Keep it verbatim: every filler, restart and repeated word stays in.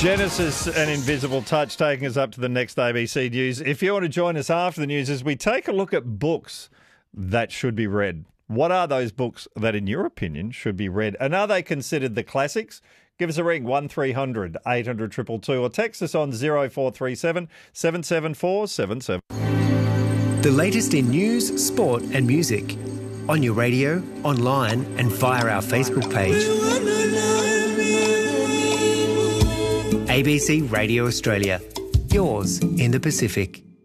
Genesis and Invisible Touch taking us up to the next A B C News. If you want to join us after the news as we take a look at books that should be read. What are those books that, in your opinion, should be read? And are they considered the classics? Give us a ring, one three hundred eight hundred two two two, or text us on zero four three seven seven seven four seven seven. The latest in news, sport and music. On your radio, online and via our Facebook page. A B C Radio Australia. Yours in the Pacific.